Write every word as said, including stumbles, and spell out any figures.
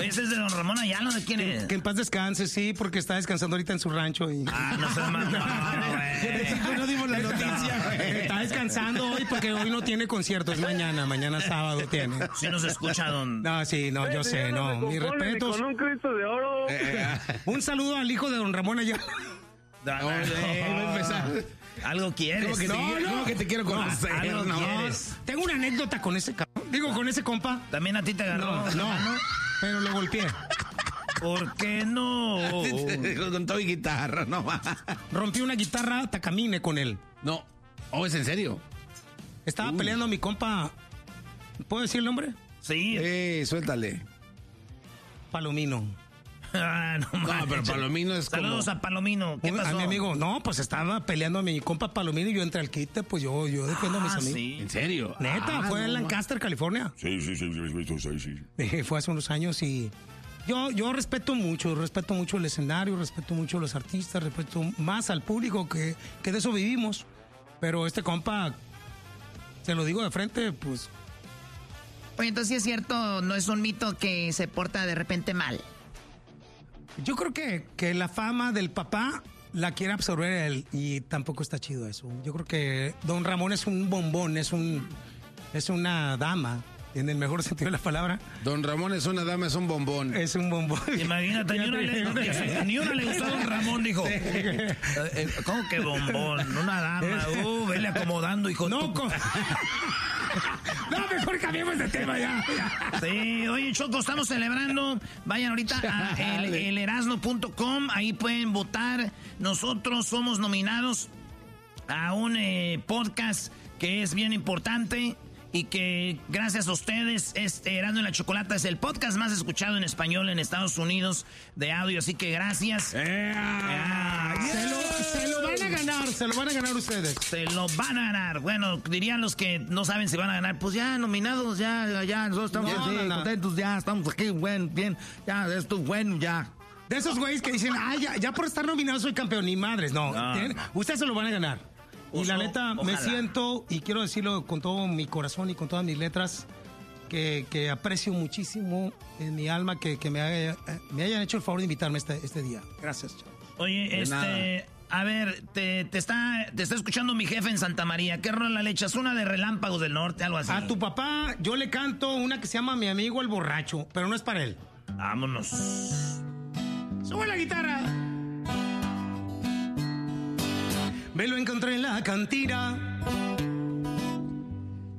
Oye, ese es de don Ramón Ayala, ¿de quién es? Que en paz descanse, sí, porque está descansando ahorita en su rancho. Y... Ah, no se mamó, güey. No dimos la noticia, güey. Está descansando hoy porque hoy no tiene concierto, es mañana, mañana sábado tiene. Sí nos escucha, don... No, sí, no, yo sé, no, mi respeto. Con un Cristo de oro. Un saludo al hijo de don Ramón Ayala. No, no, no. Algo quieres. ¿Cómo que, te, No, quiero, no. ¿Cómo que te quiero conocer? Algo No. quieres. Tengo una anécdota con ese cabrón. Digo, con ese compa. También a ti te agarró. No, no, pero lo golpeé. ¿Por qué no? Con todo y guitarra, no va. Rompí una guitarra Takamine con él. No. Oh, ¿es en serio? Estaba Uy. peleando a mi compa. ¿Puedo decir el nombre? Sí. Eh, suéltale. Palomino. Ah, no, No, pero manches. Palomino es como... Saludos a Palomino. ¿Qué Un- pasó? A mi amigo, no, pues estaba peleando a mi compa Palomino y yo entré al quite, pues yo, yo defiendo a mis Ah, amigos. sí. ¿En serio? Neta, Ah, fue no, en ma- Lancaster, California. Sí, sí, sí, sí, sí, sí, sí. Eh, Fue hace unos años y yo, yo respeto mucho, respeto mucho el escenario, respeto mucho a los artistas, respeto más al público que, que de eso vivimos. Pero este compa, se lo digo de frente, pues Oye, entonces sí es cierto, no es un mito que se porta de repente mal. yo creo que, que la fama del papá la quiere absorber él y tampoco está chido eso. Yo creo que don Ramón es un bombón, es un es una dama, en el mejor sentido de la palabra. Don Ramón es una dama, es un bombón. Es un bombón. Imagínate, ni una, le, ni una le gustó a don Ramón, dijo. Eh, eh, ¿Cómo que bombón? Una dama. Uh, vele acomodando, hijo. No, tu- con... no, mejor cambiemos de tema ya. Sí, oye, Choco, estamos celebrando. Vayan ahorita a el, el erasno punto com, ahí pueden votar. Nosotros somos nominados a un eh, podcast que es bien importante y que gracias a ustedes, este Erasmo y la Chocolata es el podcast más escuchado en español en Estados Unidos de audio, así que gracias. Ah, Se lo, se lo van a ganar, se lo van a ganar ustedes. Se lo van a ganar. Bueno, dirían los que no saben si van a ganar, pues ya nominados, ya, ya, nosotros estamos No, así, no, no. contentos, ya, estamos aquí, bueno, bien, ya, esto es bueno, ya. De esos güeyes que dicen, ah, ya, ya por estar nominado soy campeón, ni madres. No, No, tienen- no. ustedes se lo van a ganar. Y Pues la no, neta, me ojalá. siento, y quiero decirlo con todo mi corazón y con todas mis letras, que, que aprecio muchísimo en mi alma que, que me, haya- me hayan hecho el favor de invitarme este, este día. Gracias, chavos. Oye, De este, nada. a ver, te, te está, te está escuchando mi jefe en Santa María. ¿Qué rola le echas? Una de Relámpagos del Norte, algo así. A tu papá yo le canto una que se llama Mi Amigo el Borracho, pero no es para él. Vámonos. ¡Sube la guitarra! Me lo encontré en la cantina,